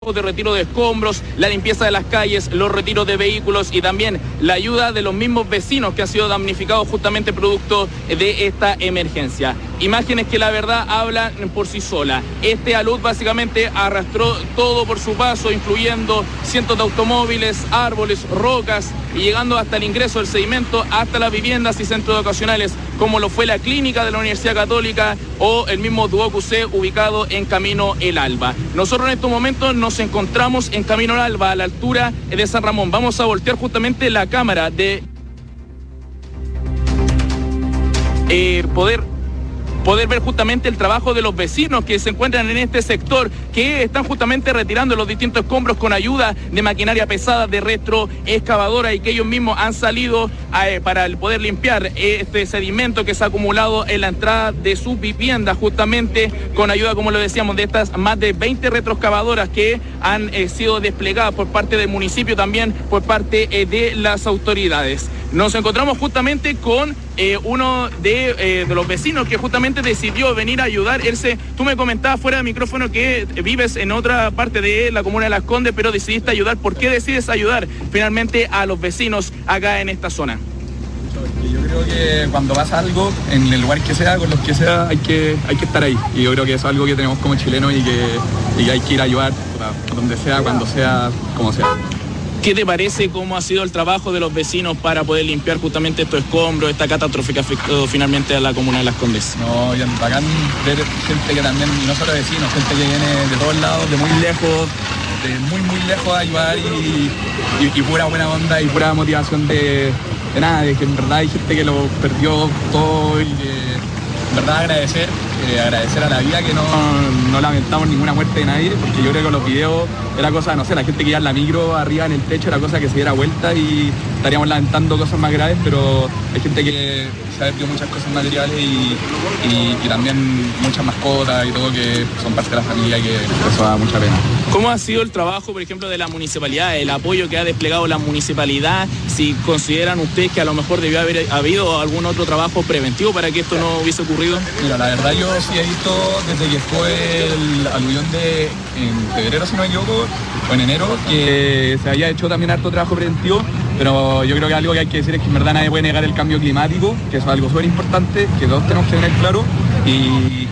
de retiro de escombros, la limpieza de las calles, los retiros de vehículos y también la ayuda de los mismos vecinos que han sido damnificados justamente producto de esta emergencia. Imágenes que la verdad hablan por sí sola. Este alud básicamente arrastró todo por su paso, incluyendo cientos de automóviles, árboles, rocas y llegando hasta el ingreso del sedimento, hasta las viviendas y centros educacionales, como lo fue la clínica de la Universidad Católica o el mismo Duoc C ubicado en Camino El Alba. Nosotros en estos momentos nos encontramos en Camino El Alba, a la altura de San Ramón. Vamos a voltear justamente la cámara de poder ver justamente el trabajo de los vecinos que se encuentran en este sector, que están justamente retirando los distintos escombros con ayuda de maquinaria pesada, de retroexcavadora, y que ellos mismos han salido para poder limpiar este sedimento que se ha acumulado en la entrada de sus viviendas, justamente con ayuda, como lo decíamos, de estas más de 20 retroexcavadoras que han sido desplegadas por parte del municipio, también por parte de las autoridades. Nos encontramos justamente con uno de los vecinos que justamente decidió venir a ayudar. Tú me comentabas fuera de micrófono que vives en otra parte de la comuna de Las Condes, pero decidiste ayudar. ¿Por qué decides ayudar finalmente a los vecinos acá en esta zona? Yo creo que cuando pasa algo, en el lugar que sea, con los que sea, hay que estar ahí. Y yo creo que eso es algo que tenemos como chilenos y que hay que ir a ayudar donde sea, cuando sea, como sea. ¿Qué te parece cómo ha sido el trabajo de los vecinos para poder limpiar justamente estos escombros, esta catástrofe que afectó finalmente a la comuna de Las Condes? No, bien bacán ver gente que también, y no solo vecinos, gente que viene de todos lados, de muy lejos, muy lejos a ayudar y pura buena onda y pura motivación de nada, de que en verdad hay gente que lo perdió todo y que en verdad agradecer a la vida que no lamentamos ninguna muerte de nadie, porque yo creo que con los videos era cosa, no sé, la gente que iba en la micro arriba en el techo era cosa que se diera vuelta y estaríamos lamentando cosas más graves, pero hay gente que se ha perdido muchas cosas materiales y también muchas mascotas y todo que son parte de la familia y que eso da mucha pena. ¿Cómo ha sido el trabajo, por ejemplo, de la municipalidad, el apoyo que ha desplegado la municipalidad? Si consideran ustedes que a lo mejor debió haber habido algún otro trabajo preventivo para que esto no hubiese ocurrido. Mira, la verdad yo sí he visto desde que fue el aluvión en febrero, si no me equivoco, o en enero, que se había hecho también harto trabajo preventivo, pero yo creo que algo que hay que decir es que en verdad nadie puede negar el cambio climático, que eso es algo súper importante, que todos tenemos que tener claro, y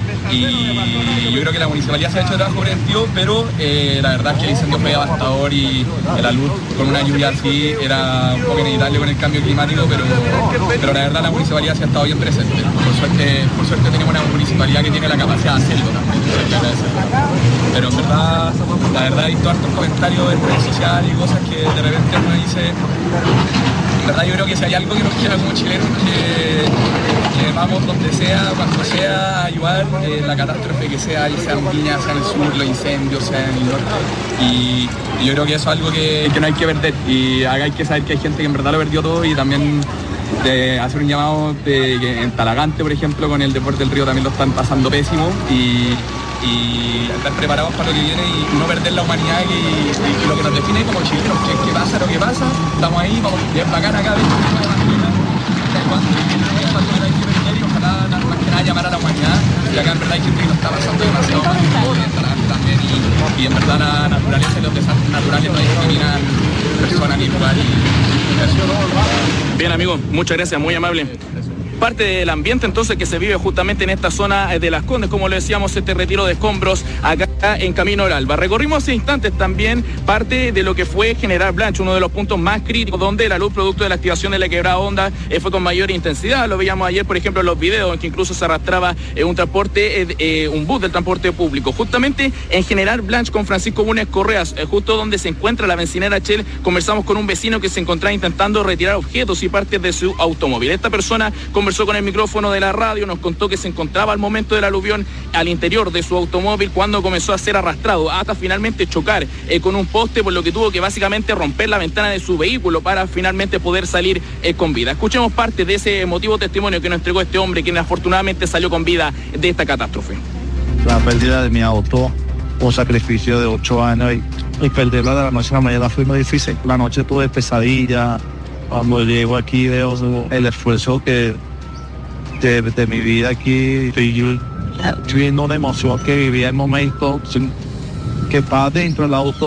yo creo que la municipalidad se ha hecho trabajo preventivo, pero la verdad es que el incendio fue devastador y la luz con una lluvia así era un poco inevitable con el cambio climático, pero la verdad la municipalidad se ha estado bien presente. Por suerte tenemos una municipalidad que tiene la capacidad de hacerlo también, pero en verdad, la verdad he visto hartos comentarios en redes sociales y cosas que de repente uno dice, en verdad yo creo que si hay algo que nos queda como chilenos, que vamos donde sea, cuando sea, a ayudar, la catástrofe que sea, ya sea en Viña, sea en el sur, los incendios, sea en el norte, y yo creo que eso es algo que no hay que perder, y hay que saber que hay gente que en verdad lo perdió todo, y también de hacer un llamado de que en Talagante, por ejemplo, con el deporte del río también lo están pasando pésimo, y estar preparados para lo que viene y no perder la humanidad y lo que nos define como chilenos, que pasa lo que pasa, estamos ahí, vamos bien bacán acá, ojalá más que nada llamar a la humanidad, y acá en verdad hay gente que lo está pasando demasiado mal también, y en verdad la naturaleza y los desastres naturales no discriminan personas ni lugar. Bien, amigo, muchas gracias, muy amable. Parte del ambiente entonces que se vive justamente en esta zona de Las Condes, como le decíamos, este retiro de escombros acá en Camino El Alba. Recorrimos hace instantes también parte de lo que fue General Blanch, uno de los puntos más críticos donde la luz producto de la activación de la quebrada Honda fue con mayor intensidad. Lo veíamos ayer, por ejemplo, en los videos en que incluso se arrastraba un bus del transporte público. Justamente en General Blanch con Francisco Bunes Correas, justo donde se encuentra la bencinera Shell, conversamos con un vecino que se encontraba intentando retirar objetos y partes de su automóvil. Esta persona conversó con el micrófono de la radio, nos contó que se encontraba al momento del aluvión al interior de su automóvil cuando comenzó a ser arrastrado hasta finalmente chocar con un poste, por lo que tuvo que básicamente romper la ventana de su vehículo para finalmente poder salir con vida. Escuchemos parte de ese emotivo testimonio que nos entregó este hombre, quien afortunadamente salió con vida de esta catástrofe. La pérdida de mi auto, un sacrificio de 8 años y perderla de la noche a la mañana fue muy difícil. La noche tuve pesadilla, cuando llego aquí veo el esfuerzo de mi vida aquí, estoy viendo una emoción que vivía en el momento, que va dentro del auto